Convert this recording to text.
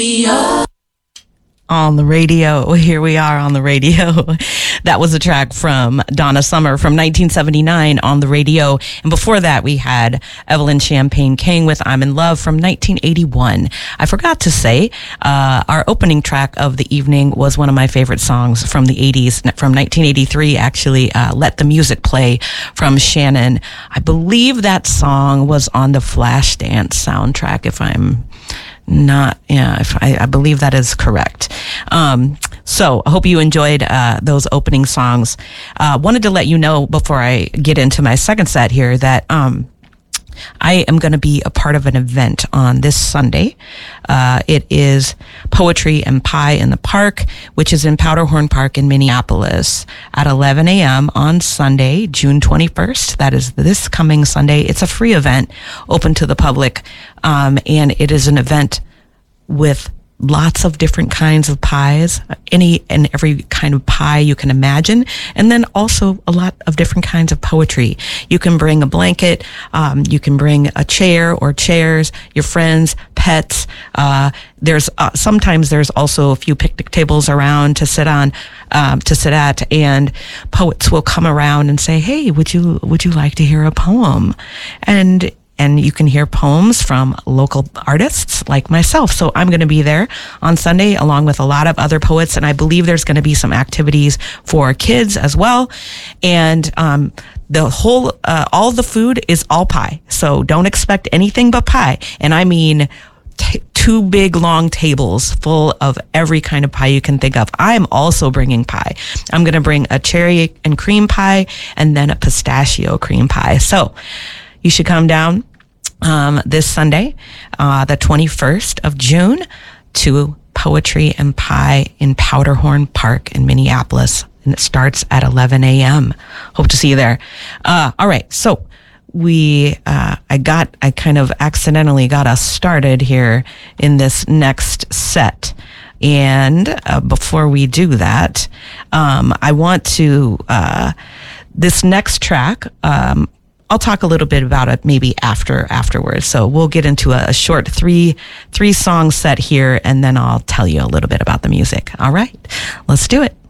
On the radio. Here we are on the radio. That was a track from Donna Summer from 1979 on the radio. And before that, we had Evelyn Champagne King with I'm in Love from 1981. I forgot to say, our opening track of the evening was one of my favorite songs from the 80s, from 1983, actually, Let the Music Play from Shannon. I believe that song was on the Flashdance soundtrack, if I'm not, if I believe that is correct. So I hope you enjoyed those opening songs. Wanted to let you know before I get into my second set here that I am going to be a part of an event on this Sunday. It is Poetry and Pie in the Park, which is in Powderhorn Park in Minneapolis at 11 a.m. on Sunday, June 21st. That is this coming Sunday. It's a free event open to the public, and it is an event with lots of different kinds of pies, any and every kind of pie you can imagine, and then also a lot of different kinds of poetry. You can bring a blanket, you can bring a chair or chairs, your friends, pets. Sometimes there's also a few picnic tables around to sit on, to sit at, and poets will come around and say, "Hey, would you like to hear a poem?" And you can hear poems from local artists like myself. So I'm going to be there on Sunday along with a lot of other poets. And I believe there's going to be some activities for kids as well. And the whole, all the food is all pie. So don't expect anything but pie. And I mean, two big long tables full of every kind of pie you can think of. I'm also bringing pie. I'm going to bring a cherry and cream pie and then a pistachio cream pie. So you should come down this Sunday, the 21st of June, to Poetry and Pie in Powderhorn Park in Minneapolis. And it starts at 11 a.m. Hope to see you there. All right. So I kind of accidentally got us started here in this next set. And before we do that, I want to, this next track, I'll talk a little bit about it maybe afterwards. So we'll get into a short three song set here, and then I'll tell you a little bit about the music. All right, let's do it.